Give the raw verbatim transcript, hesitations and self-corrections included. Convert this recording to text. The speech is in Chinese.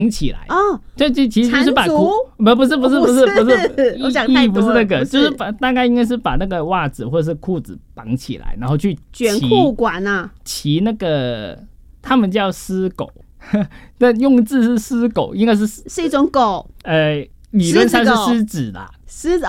起来哦， 这其实就是把裤不不是不是不是不是， 我想太多了， 不是那个，就是把大概应该是把那个袜子或者是裤子绑起来，然后去卷裤管啊， 骑那个他们叫狮狗，那用字是狮狗，应该是是一种狗， 呃，理论上是狮子啦， 狮子